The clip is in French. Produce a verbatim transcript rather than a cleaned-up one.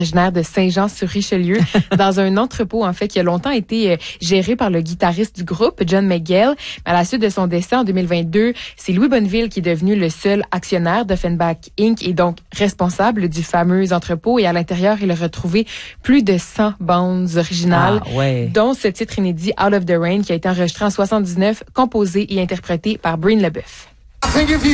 originaire de Saint-Jean-sur-Richelieu, dans un entrepôt, en fait, qui a longtemps été euh, géré par le guitariste du groupe, John McGill. À la suite de son décès en deux mille vingt-deux, c'est Louis Bonneville qui est devenu le seul actionnaire d'Offenbach incorporé et donc responsable du fameux entrepôt. Et à l'intérieur, il a retrouvé plus de cent bandes originales, ah, ouais. dont ce titre inédit, Out of the Rain, qui a été enregistré en soixante-dix-neuf, composé et interprété par Breen LeBeuf.